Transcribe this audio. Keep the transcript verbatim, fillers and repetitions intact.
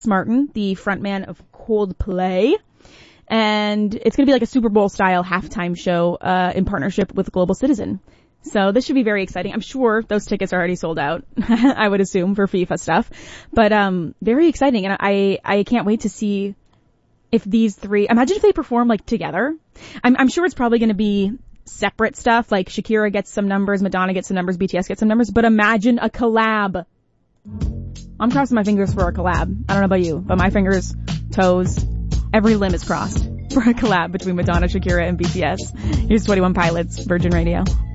Martin, the frontman of Coldplay. And it's going to be like a Super Bowl style halftime show, uh, in partnership with Global Citizen. So this should be very exciting. I'm sure those tickets are already sold out, I would assume, for FIFA stuff. But, um, very exciting. And I, I can't wait to see if these three, imagine if they perform like together. I'm, I'm sure it's probably going to be separate stuff, like Shakira gets some numbers, Madonna gets some numbers, B T S gets some numbers, but imagine a collab. I'm crossing my fingers for a collab. I don't know about you, but my fingers, toes, every limb is crossed for a collab between Madonna, Shakira, and B T S. Here's twenty-one Pilots, Virgin Radio.